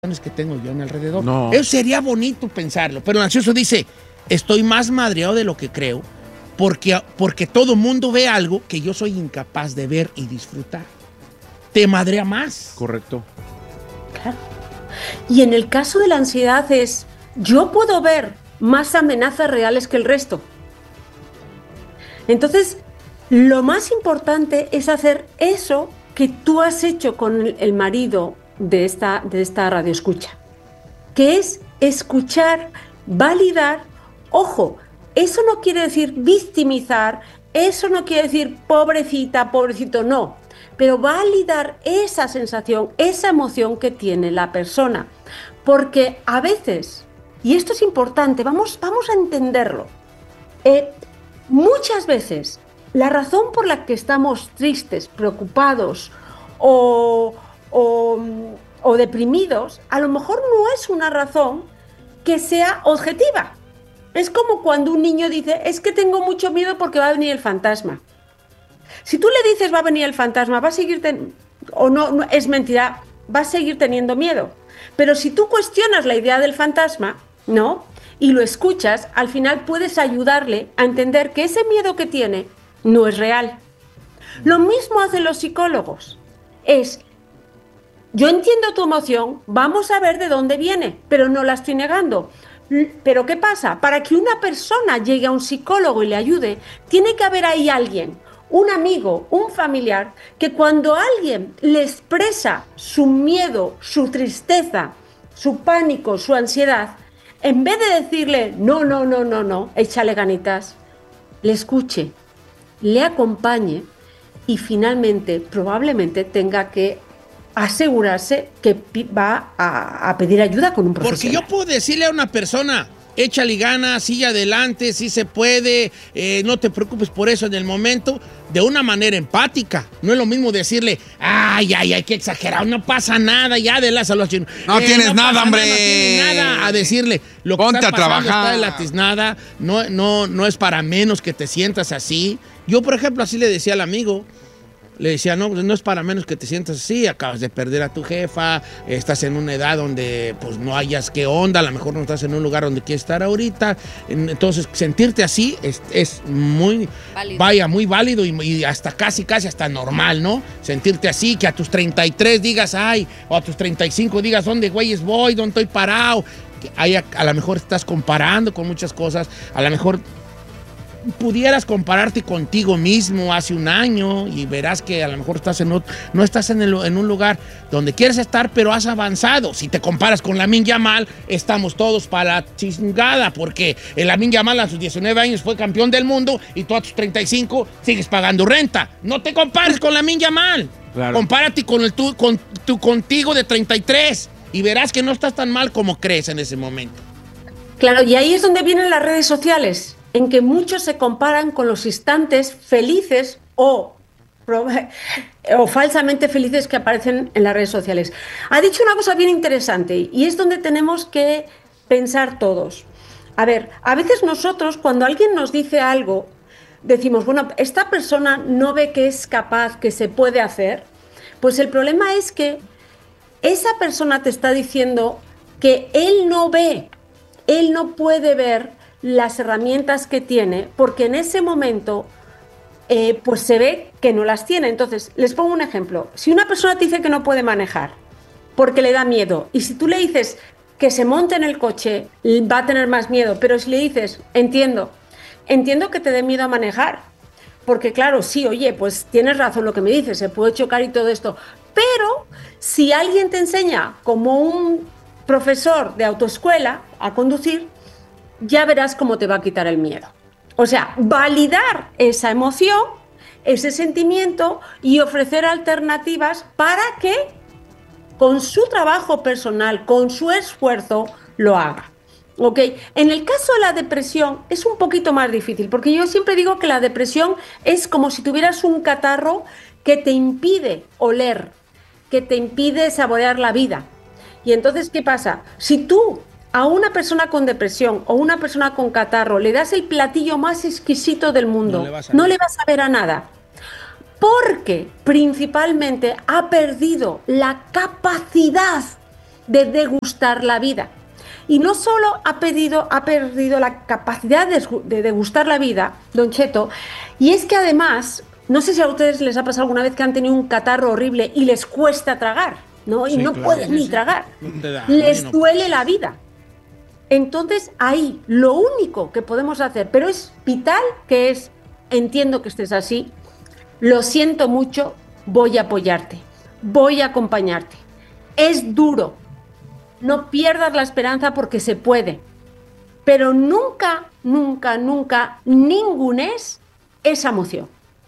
que tengo yo a mi alrededor. No. Eso sería bonito pensarlo, pero el ansioso dice, estoy más madreado de lo que creo porque todo mundo ve algo que yo soy incapaz de ver y disfrutar. Te madrea más. Correcto. Claro. Y en el caso de la ansiedad es, yo puedo ver más amenazas reales que el resto. Entonces, lo más importante es hacer eso que tú has hecho con el marido de esta radioescucha, que es escuchar, validar. Ojo, eso no quiere decir victimizar, eso no quiere decir pobrecita, pobrecito, no, pero validar esa sensación, esa emoción que tiene la persona, porque a veces, y esto es importante, vamos a entenderlo, muchas veces la razón por la que estamos tristes, preocupados o deprimidos, a lo mejor no es una razón que sea objetiva. Es como cuando un niño dice, es que tengo mucho miedo porque va a venir el fantasma. Si tú le dices va a venir el fantasma, va a seguir no, es mentira, va a seguir teniendo miedo. Pero si tú cuestionas la idea del fantasma, ¿no? Y lo escuchas, al final puedes ayudarle a entender que ese miedo que tiene no es real. Lo mismo hacen los psicólogos. Yo entiendo tu emoción, vamos a ver de dónde viene, pero no la estoy negando. Pero ¿qué pasa? Para que una persona llegue a un psicólogo y le ayude, tiene que haber ahí alguien, un amigo, un familiar, que cuando alguien le expresa su miedo, su tristeza, su pánico, su ansiedad, en vez de decirle, no, échale ganitas, le escuche, le acompañe y finalmente probablemente tenga que asegurarse que va a pedir ayuda con un profesional. Porque yo puedo decirle a una persona, échale ganas, sigue adelante, sí se puede, no te preocupes por eso en el momento, de una manera empática. No es lo mismo decirle, ay, qué exagerado, no pasa nada, ya de la salud. No tienes nada, hombre. No tienes nada, a decirle, lo que ponte está a pasando trabajar. está de la tiznada, no es para menos que te sientas así. Yo, por ejemplo, así le decía al amigo, le decía, no es para menos que te sientas así, acabas de perder a tu jefa, estás en una edad donde pues no hayas qué onda, a lo mejor no estás en un lugar donde quieres estar ahorita, entonces sentirte así es muy válido. Muy válido y hasta casi hasta normal, ¿no? Sentirte así, que a tus 33 digas, ay, o a tus 35 digas, ¿dónde güeyes voy? ¿Dónde estoy parado? A lo mejor estás comparando con muchas cosas, a lo mejor pudieras compararte contigo mismo hace un año y verás que a lo mejor no estás en un lugar donde quieres estar, pero has avanzado. Si te comparas con Lamine Yamal, estamos todos para la chingada, porque el Lamine Yamal a sus 19 años fue campeón del mundo y tú a tus 35 sigues pagando renta. No te compares con Lamine Yamal. Claro. Compárate con contigo de 33 y verás que no estás tan mal como crees en ese momento. Claro, y ahí es donde vienen las redes sociales, en que muchos se comparan con los instantes felices o falsamente felices que aparecen en las redes sociales. Ha dicho una cosa bien interesante y es donde tenemos que pensar todos. A ver, a veces nosotros cuando alguien nos dice algo, decimos, bueno, esta persona no ve que es capaz, que se puede hacer. Pues el problema es que esa persona te está diciendo que él no puede ver las herramientas que tiene, porque en ese momento pues se ve que no las tiene. Entonces, les pongo un ejemplo. Si una persona te dice que no puede manejar porque le da miedo, y si tú le dices que se monte en el coche, va a tener más miedo, pero si le dices, entiendo que te dé miedo a manejar, porque claro, sí, oye, pues tienes razón lo que me dices, se puede chocar y todo esto, pero si alguien te enseña como un profesor de autoescuela a conducir, ya verás cómo te va a quitar el miedo. O sea, validar esa emoción, ese sentimiento y ofrecer alternativas para que con su trabajo personal, con su esfuerzo, lo haga. ¿Ok? En el caso de la depresión es un poquito más difícil, porque yo siempre digo que la depresión es como si tuvieras un catarro que te impide oler, que te impide saborear la vida. Y entonces, ¿qué pasa? Si tú a una persona con depresión o una persona con catarro le das el platillo más exquisito del mundo, no le vas a ver a nada. Porque principalmente ha perdido la capacidad de degustar la vida. Y no solo ha perdido la capacidad de degustar la vida, don Cheto, y es que además, no sé si a ustedes les ha pasado alguna vez que han tenido un catarro horrible y les cuesta tragar, ¿no? Y no pueden ni tragar. Les duele la vida. Entonces, ahí, lo único que podemos hacer, pero es vital, que es, entiendo que estés así, lo siento mucho, voy a apoyarte, voy a acompañarte. Es duro. No pierdas la esperanza porque se puede, pero nunca, nunca, nunca ningunes esa emoción.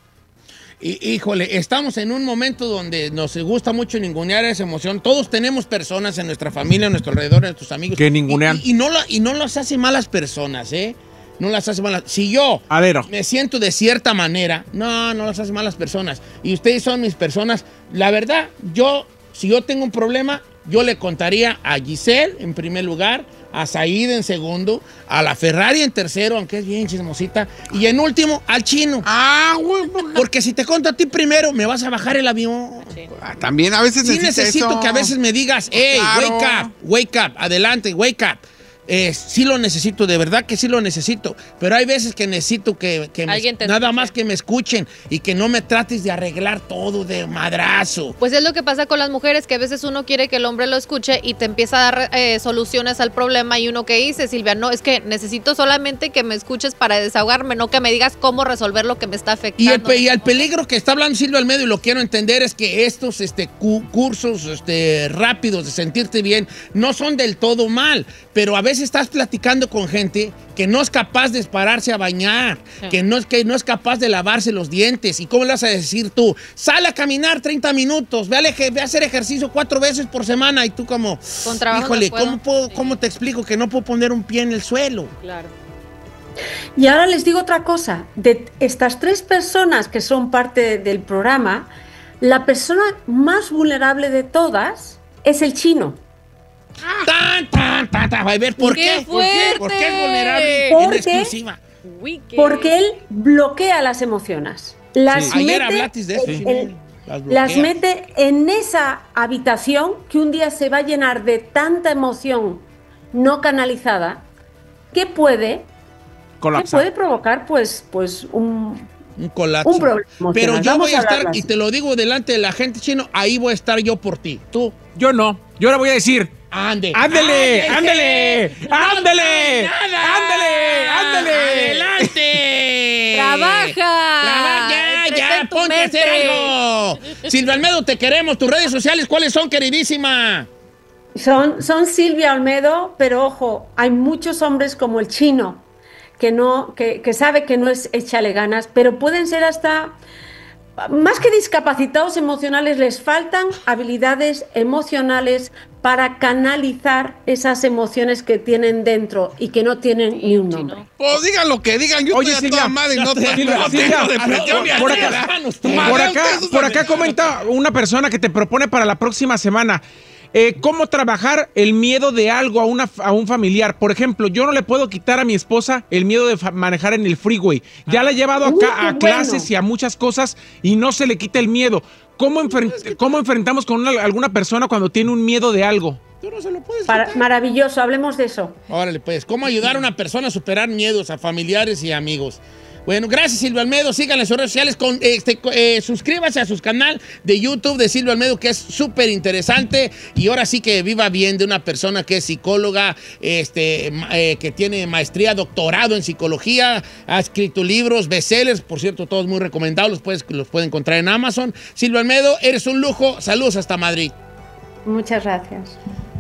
Híjole, estamos en un momento donde nos gusta mucho ningunear esa emoción. Todos tenemos personas en nuestra familia, en nuestro alrededor, en nuestros amigos. Que ningunean. Y no las hace malas personas, ¿eh? No las hace malas. Si yo me siento de cierta manera, no las hace malas personas. Y ustedes son mis personas. La verdad, si yo tengo un problema, yo le contaría a Giselle en primer lugar, a Said en segundo, a la Ferrari en tercero, aunque es bien chismosita, y en último al chino. Güey. Porque si te cuento a ti primero, me vas a bajar el avión. Sí. También a veces necesito eso. Que a veces me digas, hey, claro. wake up, adelante, wake up. Sí lo necesito, de verdad que sí lo necesito, pero hay veces que necesito que nada más que me escuchen y que no me trates de arreglar todo de madrazo. Pues es lo que pasa con las mujeres, que a veces uno quiere que el hombre lo escuche y te empieza a dar soluciones al problema, y uno que dice, Silvia, no, es que necesito solamente que me escuches para desahogarme, no que me digas cómo resolver lo que me está afectando. Y el peligro que está hablando Silvia Olmedo, y lo quiero entender, es que estos cursos rápidos de sentirte bien no son del todo mal, pero a veces estás platicando con gente que no es capaz de pararse a bañar, que no es capaz de lavarse los dientes. ¿Y cómo le vas a decir tú? Sal a caminar 30 minutos, ve a hacer ejercicio 4 veces por semana, y tú como, híjole, ¿cómo te explico que no puedo poner un pie en el suelo? Claro. Y ahora les digo otra cosa. De estas 3 personas que son parte del programa, la persona más vulnerable de todas es el chino. A ver, ¿por qué? ¿Por qué es vulnerable en exclusiva? Porque él bloquea las emociones. Ayer hablaste de eso. Las mete en esa habitación que un día se va a llenar de tanta emoción no canalizada que puede provocar pues un colapso. Un problema emocional. Pero yo voy a estar, y te lo digo delante de la gente, chino, ahí voy a estar yo por ti. Tú. Yo no. Yo ahora voy a decir, ándele. ¡Adelante! ¡Trabaja! Ya, ponte a hacer algo. Silvia Olmedo, te queremos. Tus redes sociales, ¿cuáles son, queridísima? Son Silvia Olmedo, pero ojo, hay muchos hombres como el chino que sabe que no es échale ganas, pero pueden ser hasta, más que discapacitados emocionales, les faltan habilidades emocionales para canalizar esas emociones que tienen dentro y que no tienen ni un nombre. Pues digan lo que digan, yo estoy a toda madre y no tengo depresión. Por acá comenta una persona que te propone para la próxima semana. ¿Cómo trabajar el miedo de algo a un familiar? Por ejemplo, yo no le puedo quitar a mi esposa el miedo de manejar en el freeway. Ya la he llevado a clases y a muchas cosas y no se le quita el miedo. ¿Cómo enfrentamos con alguna persona cuando tiene un miedo de algo? Tú no se lo puedes quitar. Maravilloso, hablemos de eso. Órale, pues, ¿cómo ayudar a una persona a superar miedos a familiares y amigos? Bueno, gracias, Silvia Olmedo. Síganle en sus redes sociales. Suscríbase a su canal de YouTube de Silvia Olmedo, que es súper interesante. Y ahora sí que viva bien de una persona que es psicóloga, que tiene maestría, doctorado en psicología, ha escrito libros, bestsellers, por cierto, todos muy recomendados. Los pueden encontrar en Amazon. Silvia Olmedo, eres un lujo. Saludos hasta Madrid. Muchas gracias.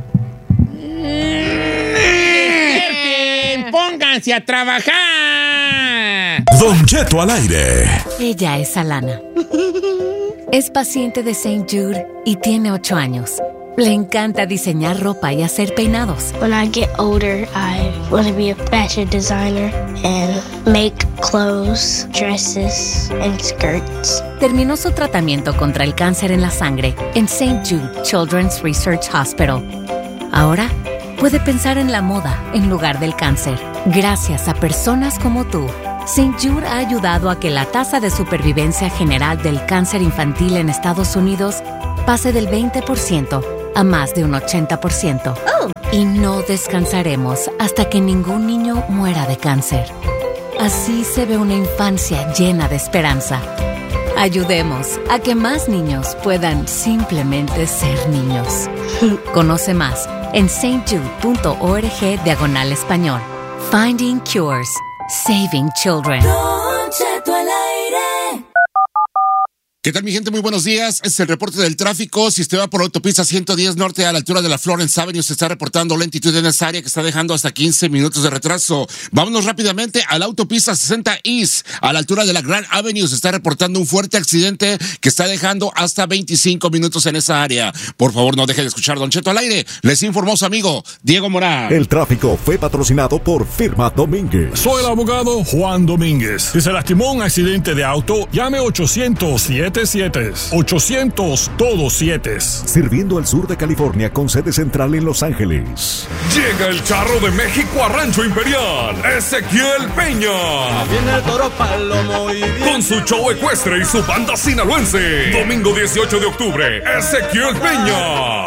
¡Pónganse a trabajar! Don Cheto al aire. Ella es Alana. Es paciente de St. Jude y tiene 8 años. Le encanta diseñar ropa y hacer peinados. When I get older, I want to be a fashion designer and make clothes, dresses, and skirts. Terminó su tratamiento contra el cáncer en la sangre en St. Jude Children's Research Hospital. Ahora puede pensar en la moda en lugar del cáncer. Gracias a personas como tú, St. Jude ha ayudado a que la tasa de supervivencia general del cáncer infantil en Estados Unidos pase del 20% a más de un 80%. Y no descansaremos hasta que ningún niño muera de cáncer. Así se ve una infancia llena de esperanza. Ayudemos a que más niños puedan simplemente ser niños. Conoce más en stjude.org/español. Finding Cures. Saving Children. Don Cheto al aire. ¿Qué tal, mi gente? Muy buenos días. Este es el reporte del tráfico. Si usted va por la autopista 110 Norte a la altura de la Florence Avenue, se está reportando lentitud en esa área que está dejando hasta 15 minutos de retraso. Vámonos rápidamente a la autopista 60 East, a la altura de la Grand Avenue. Se está reportando un fuerte accidente que está dejando hasta 25 minutos en esa área. Por favor, no deje de escuchar Don Cheto al aire. Les informó su amigo Diego Morán. El tráfico fue patrocinado por Firma Domínguez. Soy el abogado Juan Domínguez. Si se lastimó un accidente de auto, llame 800-777. 800 todos 7. Sirviendo al sur de California con sede central en Los Ángeles. Llega el charro de México a Rancho Imperial, Ezequiel Peña. Viene el toro palomo y bien. Con su show ecuestre y su banda sinaloense. Domingo 18 de octubre, Ezequiel Peña.